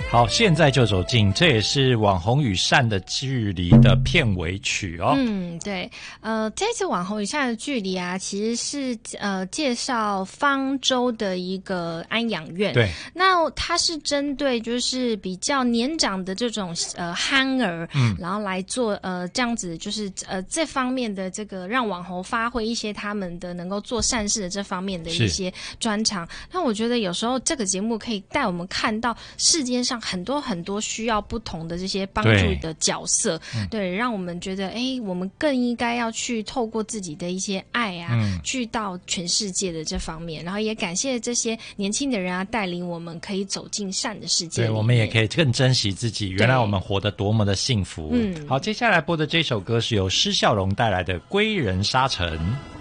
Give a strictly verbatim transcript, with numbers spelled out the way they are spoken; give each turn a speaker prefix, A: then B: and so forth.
A: 好，现在就走进，这也是《网红与善的距离》的片尾曲哦。
B: 嗯，对，呃，这次《网红与善的距离》啊，其实是呃介绍方舟的一个安养院。
A: 对，
B: 那它是针对就是比较年长的这种呃憨儿，嗯，然后来做呃这样子，就是呃这方面的这个让网红发挥一些他们的能够做善事的这方面的一些专长。那我觉得有时候这个节目可以带我们看到世界上很多很多需要不同的这些帮助的角色， 对， 对，让我们觉得哎，我们更应该要去透过自己的一些爱啊，嗯，去到全世界的这方面，然后也感谢这些年轻的人啊，带领我们可以走进善的世界里面。
A: 对，我们也可以更珍惜自己，原来我们活得多么的幸福。
B: 嗯，
A: 好，接下来播的这首歌是由施孝荣带来的《归人沙城》。